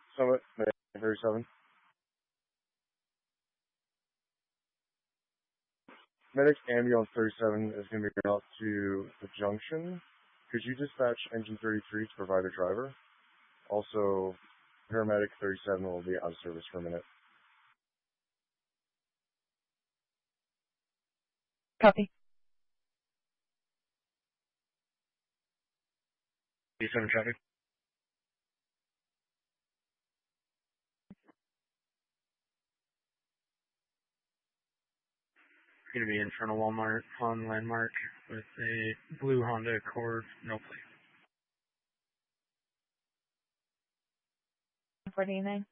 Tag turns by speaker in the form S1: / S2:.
S1: Summit, 37. Medic Ambulance 37 is going to be out to the junction. Could you dispatch Engine 33 to provide a driver? Also, Paramedic 37 will be out of service for a minute.
S2: Copy.
S1: 37 traffic.
S3: Going to be in front of Walmart on Landmark with a blue Honda Accord, no plate.
S2: 49.